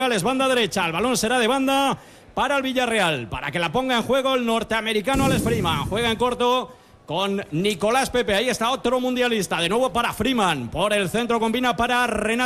Es banda derecha, el balón será de banda para el Villarreal, para que la ponga en juego el norteamericano Alex Freeman. Juega en corto con Nicolás Pepe, ahí está otro mundialista, de nuevo para Freeman, por el centro combina para Renato.